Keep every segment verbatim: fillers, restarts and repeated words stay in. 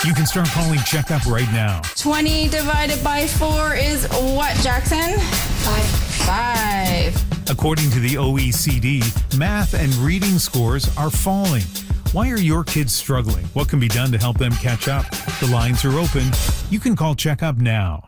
You can start calling Checkup right now. twenty divided by four is what, Jackson? Five. Five. According to the O E C D, math and reading scores are falling. Why are your kids struggling? What can be done to help them catch up? The lines are open. You can call Checkup now.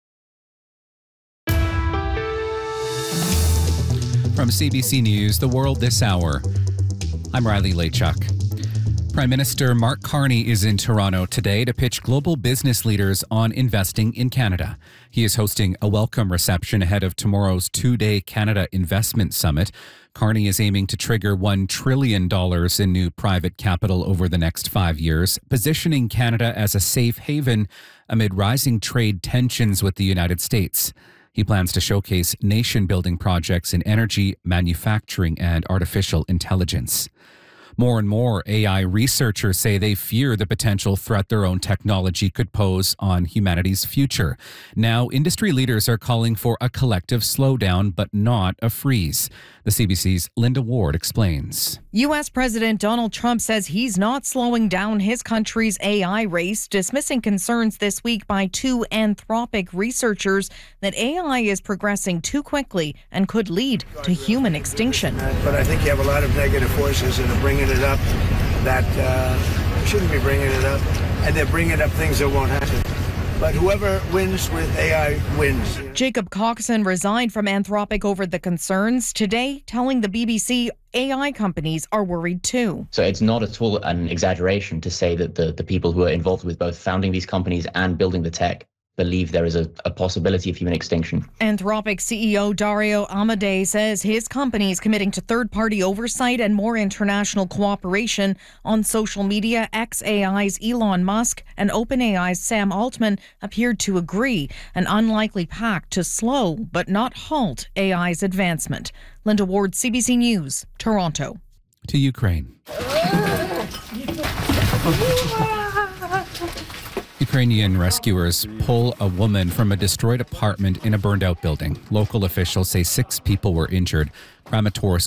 From C B C News, The World This Hour, I'm Riley Lachuk. Prime Minister Mark Carney is in Toronto today to pitch global business leaders on investing in Canada. He is hosting a welcome reception ahead of tomorrow's two-day Canada Investment Summit. Carney is aiming to trigger one trillion dollars in new private capital over the next five years, positioning Canada as a safe haven amid rising trade tensions with the United States. He plans to showcase nation-building projects in energy, manufacturing, and artificial intelligence. More and more A I researchers say they fear the potential threat their own technology could pose on humanity's future. Now, industry leaders are calling for a collective slowdown, but not a freeze. The C B C's Linda Ward explains. U S. President Donald Trump says he's not slowing down his country's A I race, dismissing concerns this week by two Anthropic researchers that A I is progressing too quickly and could lead to human extinction. But I think you have a lot of negative forces that are bringing it up that uh, shouldn't be bringing it up, and they're bringing up things that won't happen. But whoever wins with A I wins. Jacob Coxon resigned from Anthropic over the concerns today, telling the B B C A I companies are worried too. So it's not at all an exaggeration to say that the, the people who are involved with both founding these companies and building the tech believe there is a, a possibility of human extinction. Anthropic C E O Dario Amodei says his company is committing to third-party oversight and more international cooperation on social media. X A I's Elon Musk and OpenAI's Sam Altman appeared to agree, an unlikely pact to slow but not halt A I's advancement. Linda Ward, C B C News, Toronto. To Ukraine. Ukrainian rescuers pull a woman from a destroyed apartment in a burned-out building. Local officials say six people were injured. Kramatorsk